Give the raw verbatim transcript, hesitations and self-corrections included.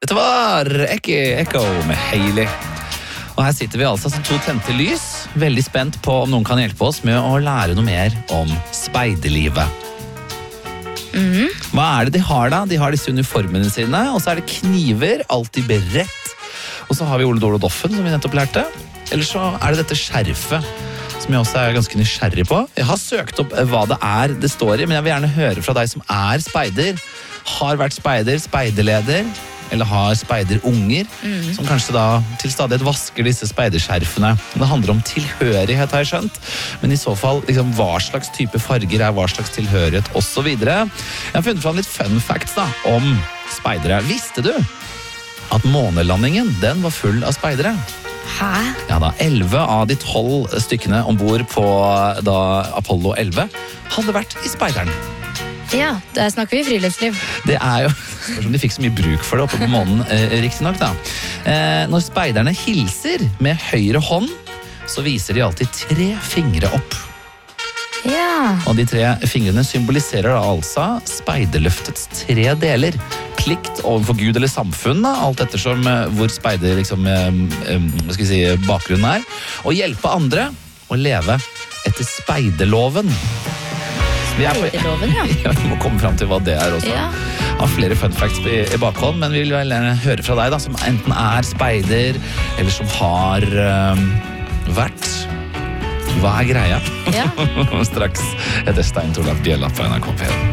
Dette var Ekki Echo med Hailey. Og her sitter vi altså som to tente lys, veldig spent på om noen kan hjelpe oss med å lære noe mer om speiderlivet. Mm. Hva er det de har da? De har disse uniformene sine, og så er det kniver, alltid beredt. Og så har vi Ole Dole Doffen, som vi nettopp lærte. Eller så er det dette skjerfet, som jeg også er ganske nysgjerrig på. Jeg har søkt opp hva det er det står i, men jeg vil gjerne høre fra deg som er speider. Har vært speider, speiderleder, eller har speiderunger, mm. som kanskje da til stadighet vasker disse speiderskjerfene. Det handler om tilhørighet, har jeg skjønt, men i så fall liksom, hva slags type farger er hva slags tilhørighet, og så videre. Jeg har funnet fram litt fun facts da, om speidere. Visste du at månelandingen, den var full av speidere? Hæ? Ja da, elleve av de tolv stykkene ombord på da Apollo elleve hadde vært i speideren. Ja, der snakker vi friluftsliv. Det er jo som de fikk så mye bruk for det oppe på månen, eh, riktig nok da. Eh, når speiderne hilser med høyre hånd, så viser de alltid tre fingre opp. Ja. Og de tre fingrene symboliserer da altså speiderløftets tre deler. Plikt overfor Gud eller samfunn, da, alt ettersom eh, hvor speider liksom, eh, eh, hva skal vi si, bakgrunnen er. Og hjelpe andre å leve etter speiderloven. Vi er på, Speiderloven, ja. ja. Vi må komme frem til hva det er også. Ja. Har flere fun facts i, i bakhånd, men vi vil vel gjerne høre fra deg da, som enten er speider, eller som har øh, vært. Hva er greia? Ja. Straks etter Stein Torleif Bjella på N R K P.